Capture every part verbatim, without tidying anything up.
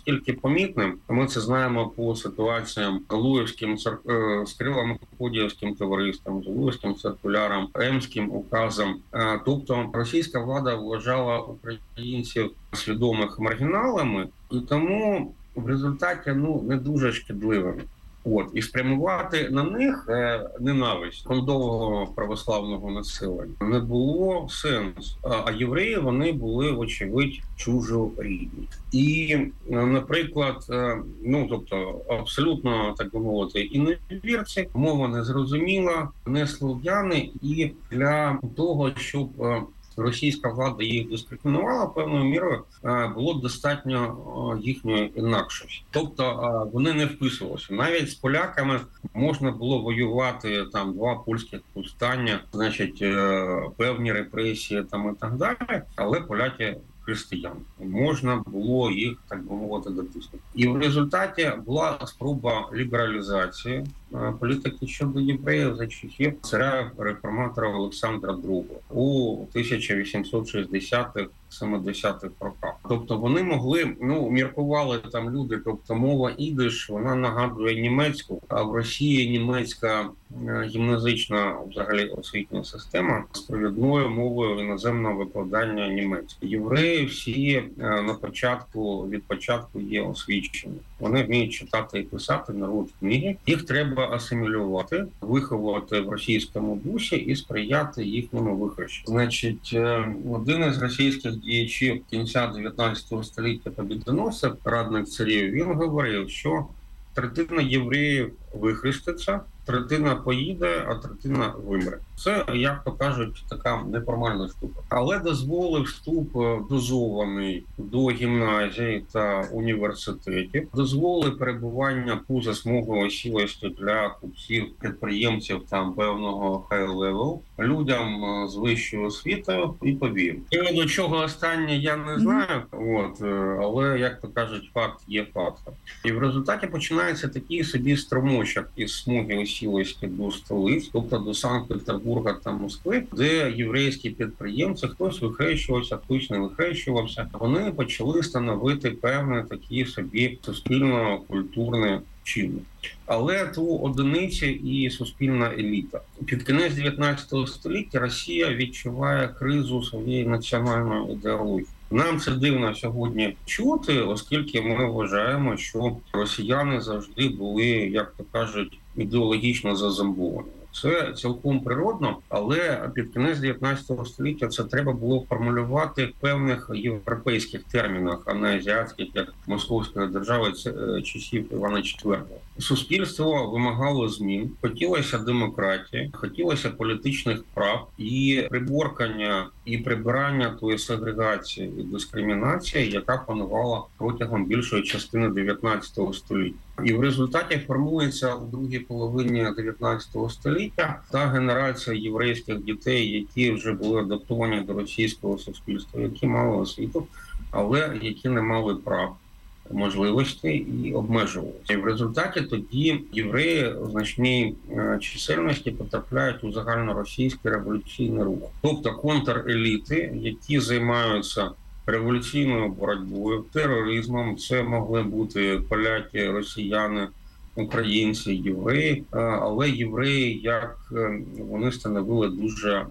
настільки помітним. Ми це знаємо по ситуаціям Луївським з Кирило-Мефодіївським товариством, з Луївським циркуляром, Емським указом. Тобто російська влада вважала українців свідомих маргіналами, і тому в результаті ну не дуже шкідливими. От, і спрямувати на них е, ненависть кондового православного населення не було сенсу. А, а євреї, вони були, вочевидь, чужорідні. І, наприклад, е, ну, тобто, абсолютно, так би мовити, іноземці, мова не зрозуміла, не слов'яни, і для того, щоб е, російська влада їх дискримінувала певною мірою, було достатньо їхньої інакшості. Тобто вони не вписувалися. Навіть з поляками можна було воювати там два польських повстання, значить певні репресії там і так далі, але поляки християн. Можна було їх, так би мовити, дотиснути. І в результаті була спроба лібералізації політики щодо євреїв за часів царя реформатора Олександра другого у тисяча вісімсот шістдесятих-сімдесятих роках. Тобто вони могли, ну, міркували там люди, тобто мова ідиш, вона нагадує німецьку, а в Росії німецька гімназична взагалі освітня система з провідною мовою іноземного викладання німецької. Євреї всі на початку, від початку є освічені. Вони вміють читати і писати, народ книги. Їх треба асимілювати, виховувати в російському дусі і сприяти їхньому вихрещенню. Значить, один із російських діячів кінця дев'ятнадцятого століття побідоносців, радник царів, він говорив, що третина євреїв вихреститься, третина поїде, а третина вимре. Це, як то кажуть, така неформальна штука. Але дозволив вступ дозований до гімназії та університетів, дозволив перебування поза смугою осілості для купців, підприємців там певного хай-левел, людям з вищою освітою і повів. І до чого останнє я не знаю, от, але, як то кажуть, факт є фактом. І в результаті починається такий собі струмочок із смуги осілості до столиць, тобто до Санкт-Петербурга та Москви, де єврейські підприємці, хтось вихрещувався, хтось не вихрещувався, вони почали становити певне такі собі суспільно-культурні чини. Але то одиниці і суспільна еліта. Під кінець дев'ятнадцятого століття Росія відчуває кризу своєї національної ідеології. Нам це дивно сьогодні чути, оскільки ми вважаємо, що росіяни завжди були, як то кажуть, ідеологічно зазомбовані. Це цілком природно, але під кінець дев'ятнадцятого століття це треба було формулювати в певних європейських термінах, а не азіатських, як Московської держави часів Івана четвертого. Суспільство вимагало змін, хотілося демократії, хотілося політичних прав і приборкання і прибирання тої сегрегації і дискримінації, яка панувала протягом більшої частини дев'ятнадцятого століття. І в результаті формується у другій половині дев'ятнадцятого століття та генерація єврейських дітей, які вже були адаптовані до російського суспільства, які мали освіту, але які не мали прав, можливостей і обмежувалися. І в результаті тоді євреї у значній чисельності потрапляють у загальноросійський революційний рух. Тобто контреліти, які займаються революційною боротьбою, тероризмом, це могли бути поляки, росіяни, українці, євреї, але євреї, як вони становили дуже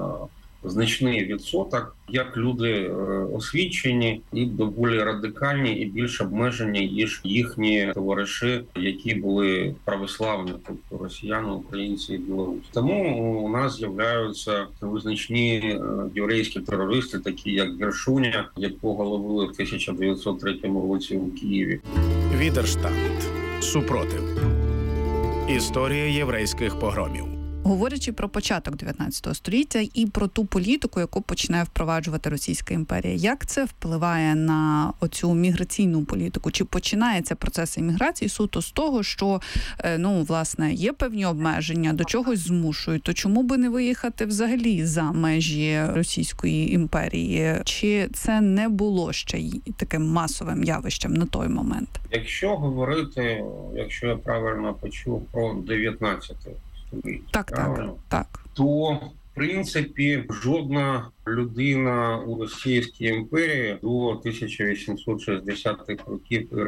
значний відсоток, як люди освічені і доволі радикальні, і більш обмежені, ніж їхні товариші, які були православні, тобто росіяни, українці і білоруси. Тому у нас з'являються визначні єврейські терористи, такі як Гершуня, якого ловили в тисяча дев'ятсот третьому році у Києві. Відерштант. Супротив. Історія єврейських погромів. Говорячи про початок дев'ятнадцятого століття і про ту політику, яку починає впроваджувати Російська імперія, як це впливає на оцю міграційну політику? Чи починається процес імміграції суто з того, що, ну, власне, є певні обмеження, до чогось змушують, то чому би не виїхати взагалі за межі Російської імперії? Чи це не було ще таким масовим явищем на той момент? Якщо говорити, якщо я правильно почув, про дев'ятнадцятий Так, так, так. То, в принципі, жодна людина у Російській імперії до тисяча вісімсот шістдесятих років